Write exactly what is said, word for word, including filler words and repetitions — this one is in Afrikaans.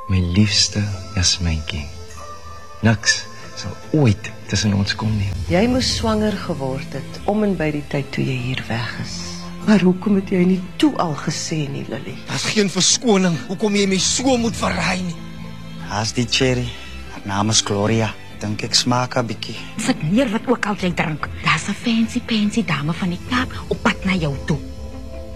My liefste Jasmijntjie. Niks sal ooit tussen ons kom nie. Jy moes swanger geword het, om en by die tyd toe jy hier weg is. Maar hoekom het jy nie toe al gesê nie, Lily? Daar's geen verskoning, hoekom jy my so moet verraai nie. Haas die cherry, haar naam is Gloria. Dink ek smaak 'n bietjie. Sit neer wat ook al jy drink. Daar's 'n fancy fancy dame van die Kaap op pad na jou toe.